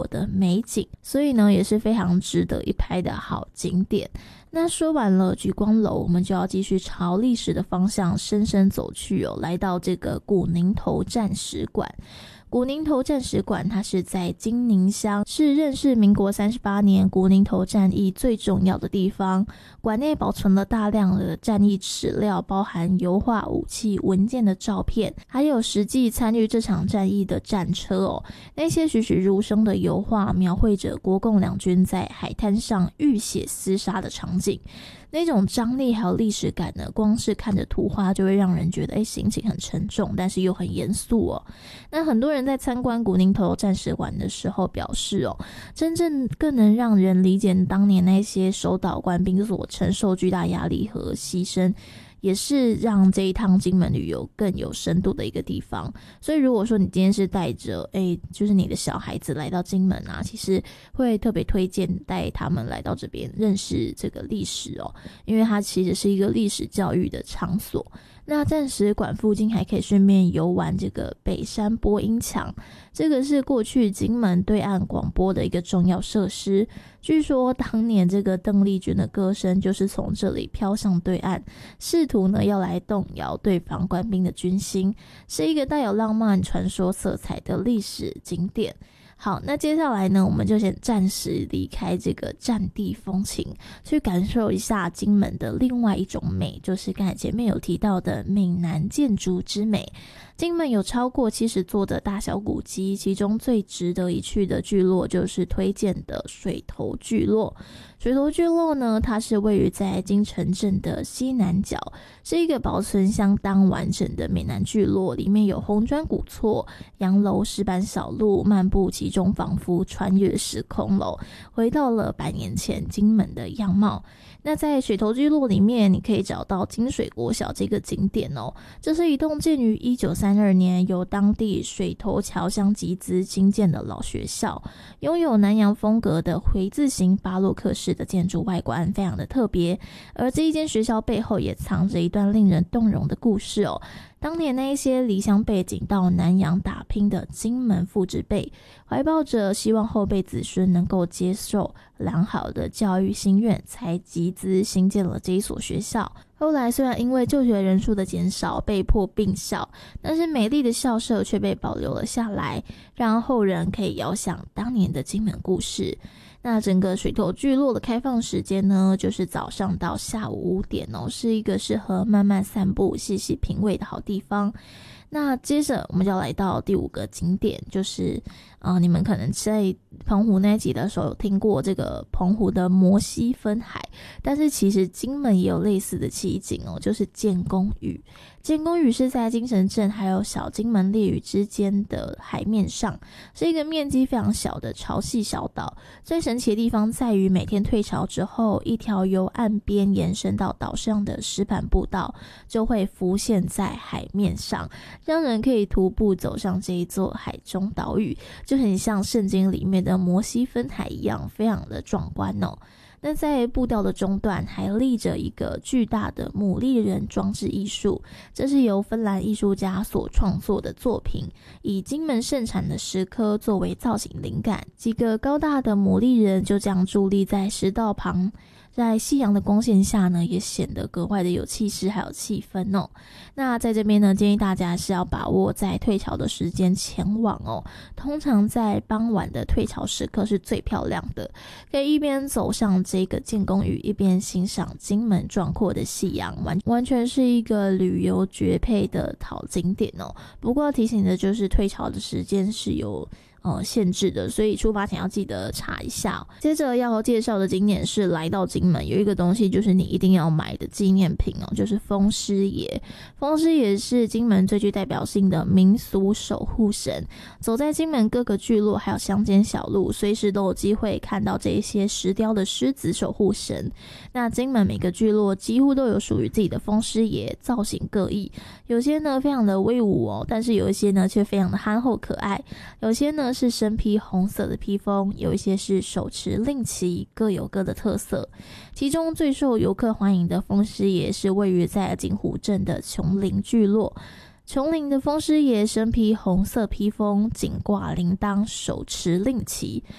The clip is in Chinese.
的美景，所以呢也是非常值得一拍的好景点。那说完了莒光楼，我们就要继续朝历史的方向深深走去来到这个古宁头战史馆。古宁头战史馆它是在金宁乡，是认识民国38年古宁头战役最重要的地方。馆内保存了大量的战役史料，包含油画、武器、文件的照片，还有实际参与这场战役的战车那些栩栩如生的油画描绘着国共两军在海滩上浴血厮杀的场景，那种张力还有历史感呢，光是看着图画就会让人觉得心情很沉重，但是又很严肃那很多人在参观古宁头战史馆的时候表示真正更能让人理解当年那些守岛官兵所承受巨大压力和牺牲，也是让这一趟金门旅游更有深度的一个地方。所以如果说你今天是带着就是你的小孩子来到金门其实会特别推荐带他们来到这边认识这个历史因为它其实是一个历史教育的场所。那战史馆附近还可以顺便游玩这个北山播音墙，这个是过去金门对岸广播的一个重要设施。据说当年这个邓丽君的歌声就是从这里飘向对岸，试图呢要来动摇对方官兵的军心，是一个带有浪漫传说色彩的历史景点。好，那接下来呢，我们就先暂时离开这个战地风情，去感受一下金门的另外一种美，就是刚才前面有提到的闽南建筑之美。金门有超过70座的大小古迹，其中最值得一去的聚落就是推荐的水头聚落。水头聚落呢，它是位于在金城镇的西南角，是一个保存相当完整的闽南聚落，里面有红砖古厝、洋楼、石板小路，漫步其中仿佛穿越时空回到了100年前金门的样貌。那在水头聚落里面，你可以找到金水国小这个景点这是一栋建于1932年由当地水头侨乡集资兴建的老学校，拥有南洋风格的回字形巴洛克式的建筑外观，非常的特别。而这一间学校背后也藏着一段令人动容的故事当年那一些离乡背井到南洋打拼的金门父执辈，怀抱着希望后辈子孙能够接受良好的教育心愿，才集资兴建了这一所学校。后来虽然因为就学人数的减少被迫并校，但是美丽的校舍却被保留了下来，让后人可以遥想当年的金门故事。那整个水头聚落的开放时间呢，就是早上到下午5点是一个适合慢慢散步细细品味的好地方。那接着我们就要来到第5个景点，就是你们可能在澎湖那一集的时候有听过这个澎湖的摩西分海，但是其实金门也有类似的奇景就是建功屿。建功屿是在金城镇还有小金门烈屿之间的海面上，是一个面积非常小的潮汐小岛。最神奇的地方在于每天退潮之后，一条由岸边延伸到岛上的石板步道就会浮现在海面上，让人可以徒步走上这一座海中岛屿，就很像圣经里面的摩西分海一样，非常的壮观那在步道的中段还立着一个巨大的牡蛎人装置艺术，这是由芬兰艺术家所创作的作品，以金门盛产的石刻作为造型灵感，几个高大的牡蛎人就这样伫立在石道旁，在夕阳的光线下呢，也显得格外的有气势还有气氛那在这边呢，建议大家是要把握在退潮的时间前往通常在傍晚的退潮时刻是最漂亮的，可以一边走上这个建功屿，一边欣赏金门壮阔的夕阳，完全是一个旅游绝配的好景点不过要提醒的就是退潮的时间是有限制的，所以出发前要记得查一下接着要介绍的景点是来到金门有一个东西就是你一定要买的纪念品就是风师爷。风师爷是金门最具代表性的民俗守护神，走在金门各个聚落还有乡间小路，随时都有机会看到这一些石雕的狮子守护神。那金门每个聚落几乎都有属于自己的风师爷，造型各异，有些呢非常的威武但是有一些呢却非常的憨厚可爱，有些呢是身披红色的披风，有一些是手持令旗，各有各的特色。其中最受游客欢迎的风师爷是位于在金湖镇的琼林聚落。琼林的风师爷身披红色披风，颈挂铃铛，手持令旗，